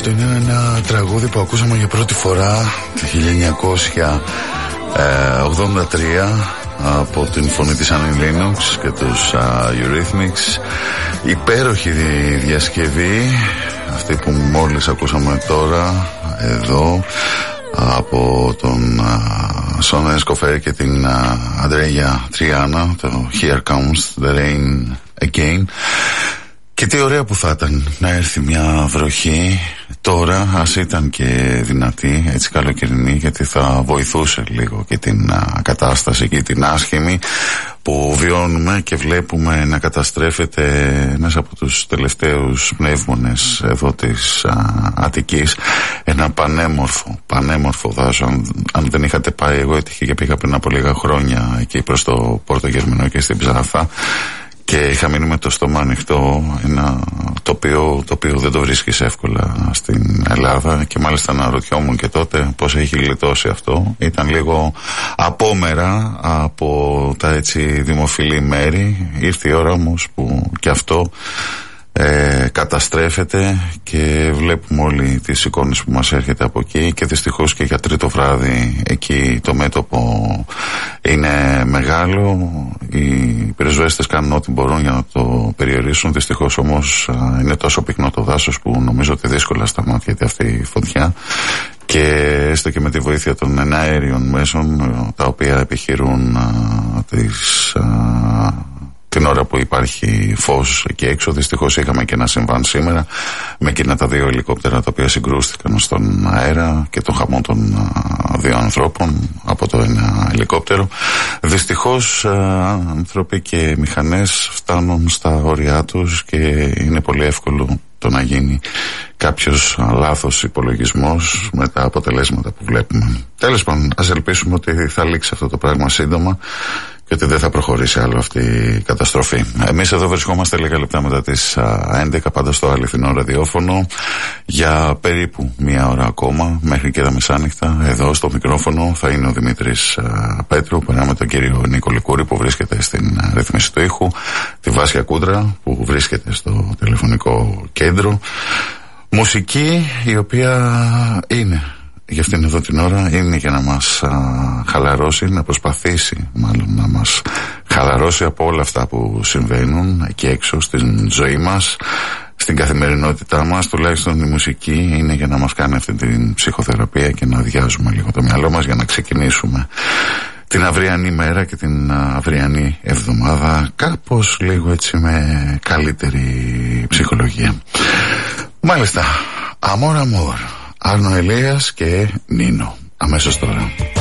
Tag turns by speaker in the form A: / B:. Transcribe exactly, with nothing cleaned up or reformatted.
A: Αυτό είναι ένα τραγούδι που ακούσαμε για πρώτη φορά το χίλια εννιακόσια ογδόντα τρία από την φωνή της Annie Lennox και τους uh, Eurythmics. Υπέροχη διασκευή αυτή που μόλις ακούσαμε τώρα εδώ από τον Σόνα uh, Εσκοφέρ και την Αντρέια uh, Τριάνα, το Here Comes the Rain Again. Και τι ωραία που θα ήταν να έρθει μια βροχή τώρα, ας ήταν και δυνατή, έτσι καλοκαιρινή, γιατί θα βοηθούσε λίγο και την α, κατάσταση και την άσχημη που βιώνουμε και βλέπουμε να καταστρέφεται ένας από τους τελευταίους πνεύμονες εδώ της α, Αττικής, ένα πανέμορφο, πανέμορφο δάσο. Αν, αν δεν είχατε πάει, εγώ έτυχε και πήγα πριν από λίγα χρόνια εκεί προς το Πόρτο Γερμανό και στην Ψάθα. Και είχα μείνει με το στόμα ανοιχτό, ένα τοπίο το οποίο δεν το βρίσκεις εύκολα στην Ελλάδα, και μάλιστα αναρωτιόμουν και τότε πώς έχει γλιτώσει αυτό. Ήταν λίγο απόμερα από τα έτσι δημοφιλή μέρη. Ήρθε η ώρα όμως που και αυτό Ε, καταστρέφεται και βλέπουμε όλοι τις εικόνες που μας έρχεται από εκεί, και δυστυχώς και για τρίτο βράδυ εκεί το μέτωπο είναι μεγάλο. Οι πυροσβέστες κάνουν ό,τι μπορούν για να το περιορίσουν. Δυστυχώς όμως είναι τόσο πυκνό το δάσος που νομίζω ότι δύσκολα σταματιέται αυτή η φωτιά, και έστω και με τη βοήθεια των εναέριων μέσων τα οποία επιχειρούν α, τις α, την ώρα που υπάρχει φως εκεί έξω. Δυστυχώς είχαμε και ένα συμβάν σήμερα με εκείνα τα δύο ελικόπτερα τα οποία συγκρούστηκαν στον αέρα και τον χαμό των α, δύο ανθρώπων από το ένα ελικόπτερο. Δυστυχώς α, άνθρωποι και μηχανές φτάνουν στα όρια τους και είναι πολύ εύκολο το να γίνει κάποιος λάθος υπολογισμός με τα αποτελέσματα που βλέπουμε. Τέλος πάντων, ας ελπίσουμε ότι θα λήξει αυτό το πράγμα σύντομα και ότι δεν θα προχωρήσει άλλο αυτή η καταστροφή. Εμείς εδώ βρισκόμαστε λίγα λεπτά μετά τις έντεκα, πάντα στο αληθινό ραδιόφωνο, για περίπου μία ώρα ακόμα, μέχρι και τα μεσάνυχτα. Εδώ στο μικρόφωνο θα είναι ο Δημήτρης α, Πέτρου, πέρα με τον κύριο Νίκο Λικούρη που βρίσκεται στην α, ρύθμιση του ήχου, τη Βάσια Κούντρα που βρίσκεται στο τηλεφωνικό κέντρο. Μουσική η οποία είναι για αυτήν εδώ την ώρα, είναι για να μας α, χαλαρώσει, να προσπαθήσει μάλλον να μας χαλαρώσει από όλα αυτά που συμβαίνουν εκεί έξω στην ζωή μας, στην καθημερινότητά μας. Τουλάχιστον η μουσική είναι για να μας κάνει αυτή την ψυχοθεραπεία και να αδειάζουμε λίγο το μυαλό μας για να ξεκινήσουμε την αυριανή μέρα και την αυριανή εβδομάδα κάπως λίγο έτσι με καλύτερη ψυχολογία. Μάλιστα, Amor Amor, Άρνο Ελίας και Νίνο, αμέσως τώρα.